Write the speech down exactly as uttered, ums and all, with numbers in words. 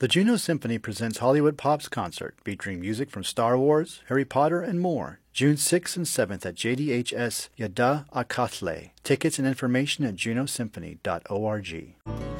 The Juno Symphony presents Hollywood Pops Concert, featuring music from Star Wars, Harry Potter, and more. June sixth and seventh at J D H S Yada Akatle. Tickets and information at juno symphony dot org.